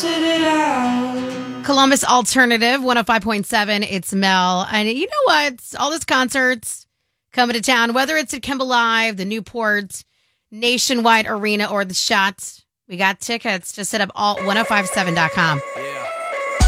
sit it out. Columbus Alternative, 105.7. It's Mel. And you know what? All these concerts coming to town, whether it's at Kemba Live, the Newport, Nationwide Arena, or the Shots, we got tickets. Just hit up alt1057.com.